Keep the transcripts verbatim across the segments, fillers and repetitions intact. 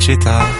felicità.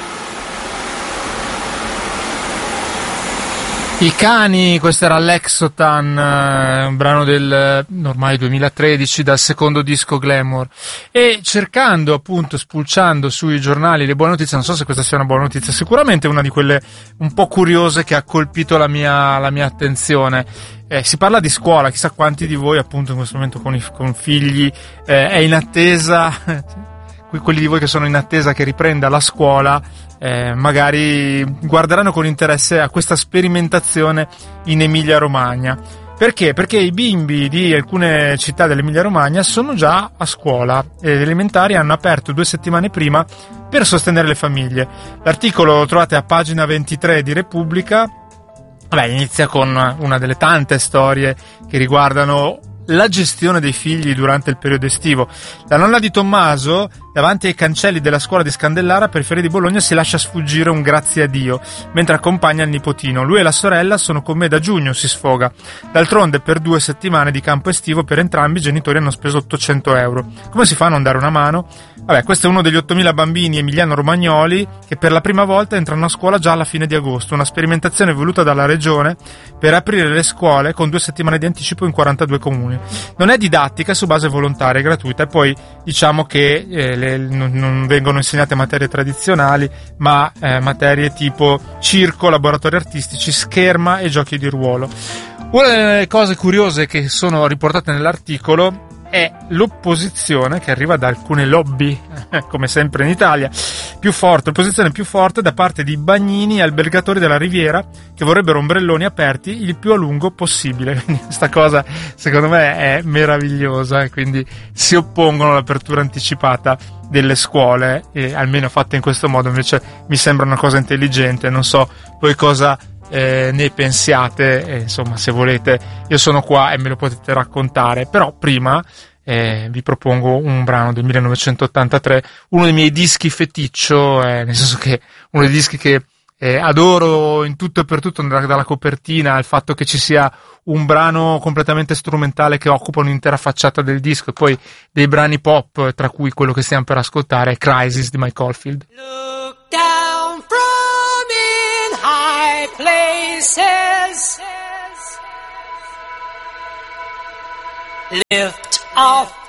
I cani, questo era Lexotan, eh, un brano del ormai duemilatredici, dal secondo disco Glamour. E cercando, appunto, spulciando sui giornali le buone notizie, non so se questa sia una buona notizia, sicuramente una di quelle un po' curiose che ha colpito la mia, la mia attenzione. Eh, si parla di scuola, chissà quanti di voi, appunto, in questo momento con, i, con figli, eh, è in attesa... quelli di voi che sono in attesa che riprenda la scuola, eh, magari guarderanno con interesse a questa sperimentazione in Emilia Romagna. Perché? Perché i bimbi di alcune città dell'Emilia Romagna sono già a scuola e le elementari hanno aperto due settimane prima per sostenere le famiglie. L'articolo lo trovate a pagina ventitré di Repubblica. Vabbè, inizia con una delle tante storie che riguardano la gestione dei figli durante il periodo estivo. La nonna di Tommaso, davanti ai cancelli della scuola di Scandellara, periferia di Bologna, si lascia sfuggire un grazie a Dio mentre accompagna il nipotino. Lui e la sorella sono con me da giugno, si sfoga. D'altronde per due settimane di campo estivo per entrambi i genitori hanno speso ottocento euro. Come si fa a non dare una mano? Vabbè, questo è uno degli ottomila bambini emiliano-romagnoli che per la prima volta entrano a scuola già alla fine di agosto, una sperimentazione voluta dalla regione per aprire le scuole con due settimane di anticipo in quarantadue comuni. Non è didattica, è su base volontaria e gratuita, e poi diciamo che eh, le, non, non vengono insegnate materie tradizionali, ma eh, materie tipo circo, laboratori artistici, scherma e giochi di ruolo. Una delle cose curiose che sono riportate nell'articolo è l'opposizione che arriva da alcune lobby, come sempre in Italia, più forte, l'opposizione più forte da parte di bagnini e albergatori della Riviera che vorrebbero ombrelloni aperti il più a lungo possibile. Quindi questa cosa secondo me è meravigliosa e quindi si oppongono all'apertura anticipata delle scuole, e almeno fatta in questo modo invece mi sembra una cosa intelligente. Non so voi cosa Eh, ne pensiate, eh, insomma, se volete io sono qua e me lo potete raccontare, però prima eh, vi propongo un brano del millenovecentottantatré, uno dei miei dischi feticcio, eh, nel senso che uno dei dischi che eh, adoro in tutto e per tutto, dalla copertina al fatto che ci sia un brano completamente strumentale che occupa un'intera facciata del disco e poi dei brani pop, tra cui quello che stiamo per ascoltare è Crisis di Mike Oldfield. Look down from in high places, lift off